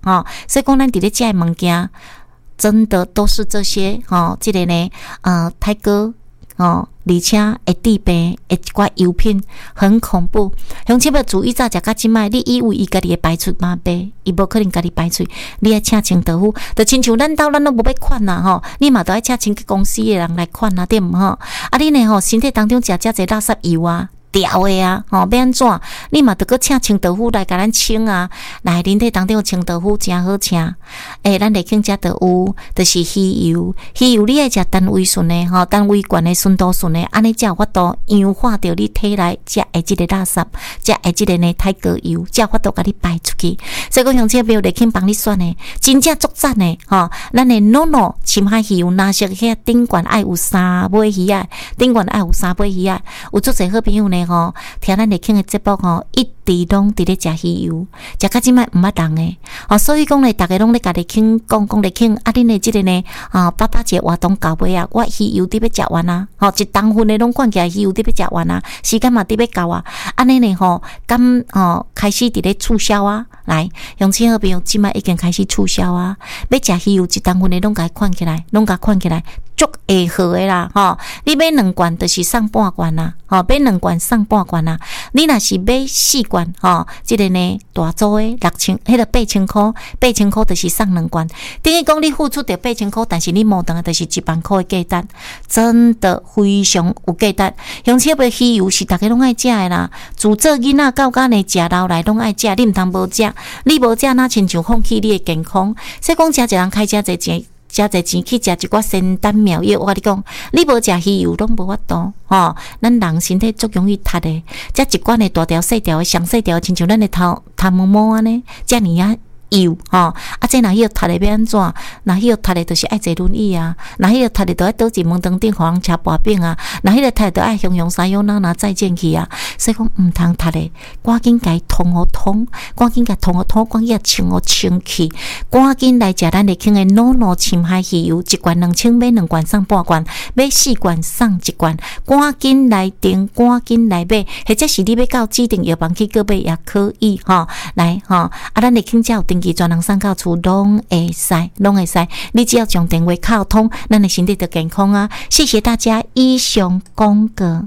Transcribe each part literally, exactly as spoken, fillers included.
哈。所以讲，咱伫咧食的物件，真的都是这些哈。这个呢，呃，泰哥哦，而且会治病的一寡油品很恐怖。乡亲要注意，早食到即摆，你以为伊家己会排出吗？白，伊无可能家己排出。你爱请清道夫，就亲像咱兜咱都无要款啦吼，你嘛都爱请清洁公司的人来款啦，对毋吼？啊，你呢吼，身体当中食遮侪垃圾油啊。掉的啊，吼、哦，要安怎？你嘛得个请清道夫来甲咱清啊，来人体当中清道夫真好请。诶，咱内经食得有，就是鱼油，鱼油你爱食单位顺的吼，单位悬的纯度顺的，安尼才有法度氧化掉你体内食的即个垃圾，食的即个呢泰戈油，才有法度甲你排出去。所以讲，乡亲朋友内经帮你选的，真正足赞的吼。咱的诺诺深海鱼油，若是遐顶悬爱有三尾鱼啊，顶悬爱有三尾鱼啊，有足侪好朋友呢。吼，听咱内经的节目吼，一直拢伫咧食鱼油，食到即摆毋捌人诶。哦，所以讲咧，逐个拢咧甲内经讲讲内经，啊，恁诶即个呢，啊，爸爸节活动到尾啊，我鱼油伫要食完啊，吼，一当份诶拢灌起来鱼油伫要食完啊，时间嘛伫要到啊，安尼呢吼，敢吼开始伫咧促销啊，来，乡亲好朋友，即摆已经开始促销啊，要食鱼油一当份诶拢甲伊灌起来，拢甲灌起来。足会好诶啦，吼！你买两罐就是送半罐啦，吼！买两罐送半罐啦。你若是买四罐，吼，即个呢大组诶六千，迄个八千箍，八千箍就是送两罐。等于讲你付出着八千箍，但是你摸等就是一万箍诶价值，真的非常有价值。乡亲要鱼油是大家拢爱食诶啦，自做囡仔到家呢食老来拢爱食，你毋通无食，你无食哪亲像放弃你诶健康。所以讲，食一人开遮侪钱。食侪钱去食一寡仙丹妙药，我甲你讲，你无食鱼油拢无法度吼。咱人身体足容易塌的，食一罐的大条细条的上细条，亲像咱的头头毛毛安尼，遮尔啊油吼，啊，这若迄个塌的要安怎？若迄个塌的，就是爱坐轮椅啊；若迄个塌的，就爱倒伫门灯顶，互人车跋柄啊；若迄个塌的，就爱雄雄三勇哪哪再见去啊。所以讲毋通塌的，赶紧甲伊通互通，赶紧甲通互通，赶紧甲清互清去，赶紧来食咱内经的诺诺深海鱼油，一罐两千，买两罐送半罐，买四罐送一罐，赶紧来订，赶紧来买，或者是你要到指定药房去购买也可以吼。来吼，啊，咱内经才有定。专人送到厝拢会使，拢会使。你只要将电话靠通，咱的身体就健康啊！谢谢大家，以上讲过。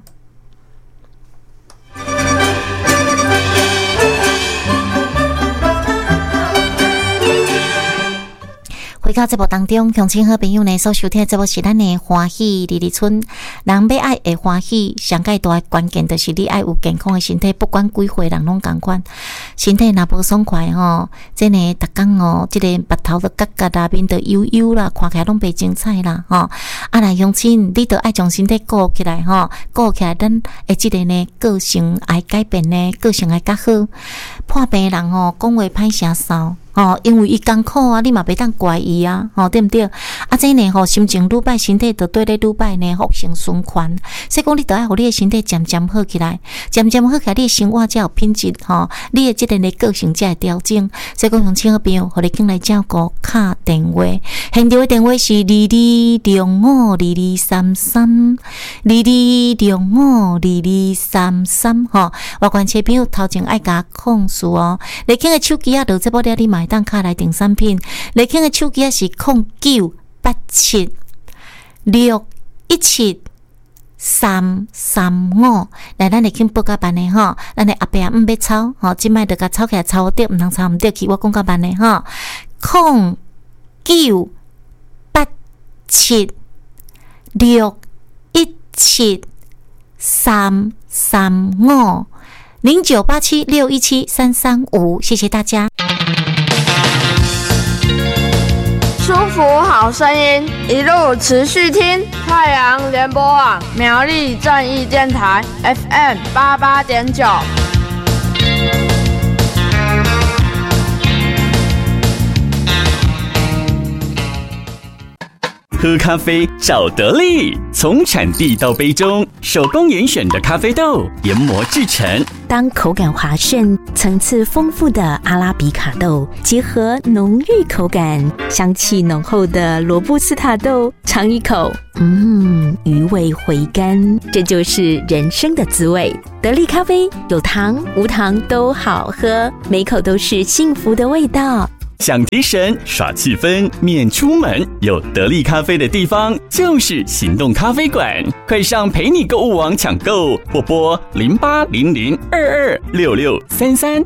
回到节目当中，乡亲好朋友呢所收听的节目是咱的欢喜里里村。人要爱会欢喜，上界大的关键就是你爱有健康的身体，不管几岁人拢同款。身体若无爽快吼，即呢逐工哦，即、这个目头都角角啦，面都油油啦，看起来拢袂精彩啦吼。啊，来乡亲，你都爱将身体顾起来吼，顾起来，咱诶即个呢个性爱改变呢，个性爱较好。破病人吼，讲话歹声骚。哦，因为伊艰苦啊，你嘛袂当怪伊啊，吼、哦、对毋对？啊，这呢吼，心情愈歹，身体就对咧愈歹呢，恶性循环。所以讲，你都爱互你的身体渐渐好起来，渐渐好起来，你的生活才有品质，吼、哦，你的即个呢个性才会调整。所以讲，乡亲好朋友，互你进来照顾，敲电话，现场的电话是二二六五二二三三，二二六五二二三三，吼，外关车朋友头前爱甲控诉哦，你进的手机啊，落这部了你买。当卡来订产品，内经的手机是零九八七六一七三三五，来咱内经报甲办的吼，咱的后壁毋要抄吼，即摆着甲抄起来抄对，毋通抄毋对去，我讲甲办的吼，零九八七六一七三三五零九八七六一七三三五，谢谢大家。 舒服好声音，一路持续听太阳联播网苗栗正义电台 F M 八八点九。 喝咖啡找得力，从产地到杯中，手工严选的咖啡豆研磨制成。 当口感滑顺、层次丰富的阿拉比卡豆结合浓郁口感、香气浓厚的罗布斯塔豆，尝一口，嗯，余味回甘，这就是人生的滋味。得力咖啡有糖无糖都好喝，每口都是幸福的味道。 想提神耍气氛免出门，有得力咖啡的地方就是行动咖啡馆，快上陪你购物网抢购，或拨零八零零二二六六三三。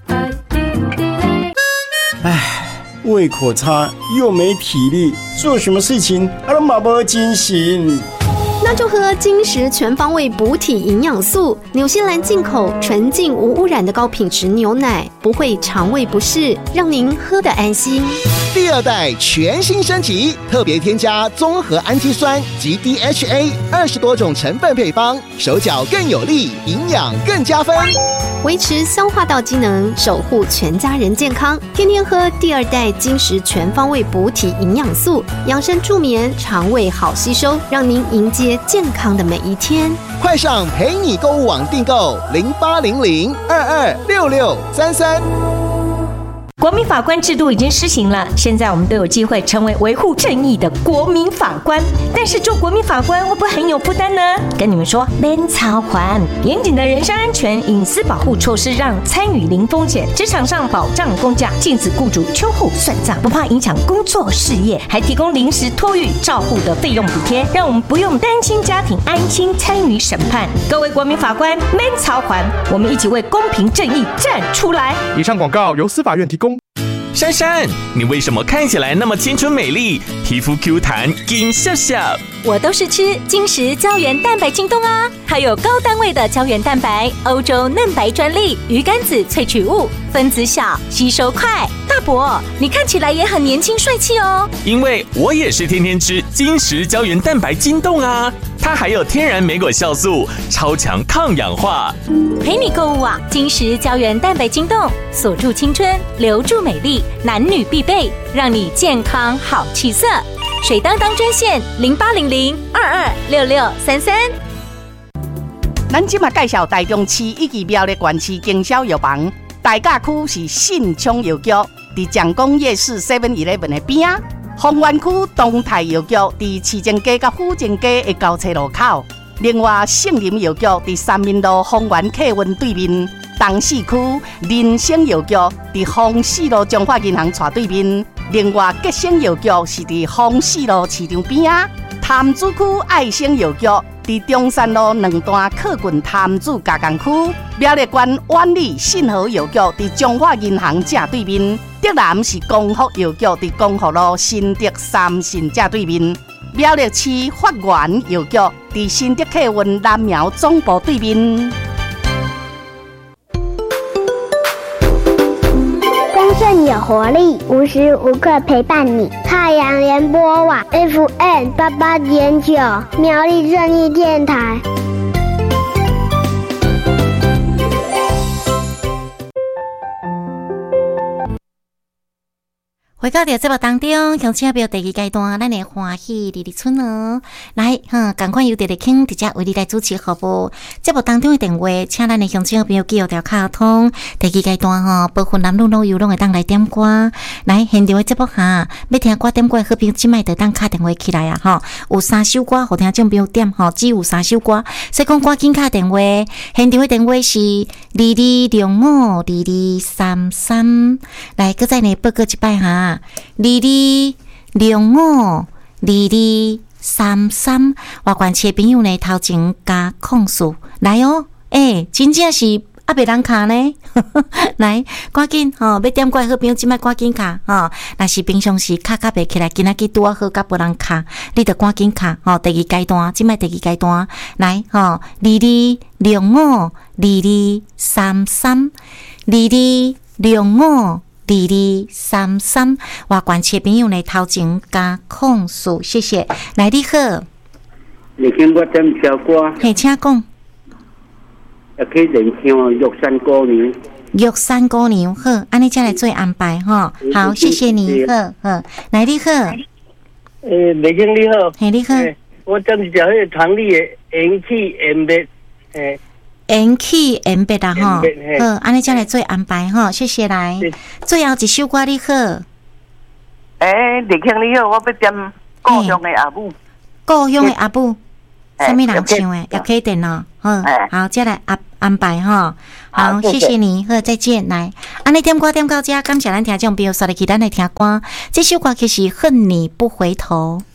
唉，胃口差又没体力，做什么事情都马不精神。 那就喝金石全方位补体营养素，纽西兰进口纯净无污染的高品质牛奶，不会肠胃不适，让您喝得安心。 第二代全新升级，特别添加综合氨基酸及 D H A 二十多种成分配方，手脚更有力，营养更加分， 维持消化道机能，守护全家人健康。天天喝第二代金石全方位补体营养素，养生助眠，肠胃好吸收，让您迎接健康的每一天。 快上陪你购物网订购零八零零二二六六三三。 国民法官制度已经施行了，现在我们都有机会成为维护正义的国民法官。但是做国民法官会不会很有负担呢？跟你们说，免操还严谨的人身安全、隐私保护措施，让参与零风险。职场上保障公假，禁止雇主秋后算账，不怕影响工作事业，还提供临时托育照护的费用补贴，让我们不用担心家庭，安心参与审判。各位国民法官，免操还，我们一起为公平正义站出来。 以上广告由司法院提供。 珊珊，你为什么看起来那么清纯美丽，皮肤 Q 弹，紧笑笑？ 我都是吃金石胶原蛋白晶冻啊，还有高单位的胶原蛋白，欧洲嫩白专利，鱼肝子萃取物，分子小，吸收快。大伯，你看起来也很年轻帅气哦。 因为我也是天天吃金石胶原蛋白晶冻啊，它还有天然莓果酵素，超强抗氧化。 陪你购物啊，金石胶原蛋白晶冻，锁住青春，留住美丽，男女必备，让你健康好气色。水当当专线零八零零二二六六三三。 咱今嘛介绍台中市以及苗栗县市经销药房，大甲区是信昌药局，伫蒋公夜市 seven eleven 的边啊；丰原区东泰药局伫市政街甲府政街的交叉路口。另外，圣林药局伫三民路丰原客运对面。东市区人生药局伫丰市路中华银行斜对面。另外，吉生药局是伫丰市路市场边啊。潭子区爱生药局伫中山路两段客运潭子加工区。苗栗县万里信和药局伫中华银行正对面。德南是光福药局伫光福路新德三信正对面。苗栗市发源药局伫新德客运南苗总部对面。 丰盛有活力，无时无刻陪伴你。太阳联播网 F M 八八点九，苗栗正义电台。 回到到节目当中，乡亲朋友第二阶段，咱的欢喜丽丽村哦，来哈，赶快由弟弟卿直接为你来主持好不？节目当中的电话，请咱的乡亲朋友记号条卡通。第二阶段吼，部分男女老幼拢会当来点歌。来现场的节目下，要听歌点歌的好朋友，即摆就当卡电话起来啊！吼，有三首歌，好听众朋友点吼，只有三首歌。所以讲赶紧卡电话，现场的电话是二二六五二二三三。来，搁再呢报告一摆哈。二二六五二二三三，外县市的朋友呢，头前加控诉来哦，诶、欸，真正是啊，袂人卡呢，来赶紧吼、哦，要点怪好朋友，即摆赶紧卡吼，若是平常时卡卡袂起来，今仔日拄啊好甲无人卡，你着赶紧卡吼、哦。第二阶段，即摆第二阶段来吼，二二六五二二三三，二二六五。二二三三，外县市朋友呢头前加控诉，谢谢。来，你好， 你听我点小歌， 嘿，请讲。 也可以聆听哦，玉山姑娘。 玉山姑娘，好，安尼才来做安排哈。好，谢谢你，好好。来，你好。 诶，美经你好。 嘿，你好。 我点一条迄个唐丽的延气延别，诶。 延期延别啦吼，好，安尼才来做安排吼，谢谢来。最后一首歌你好， 诶，李庆你好，我要点故乡的阿母。 故乡的阿母，什么人唱的？也可以点哦，好，好，再来阿安排哈。好，谢谢你，好，再见。来，安尼点歌点到这，感谢咱听众朋友刷来去咱来听歌。这首歌曲是《恨你不回头》。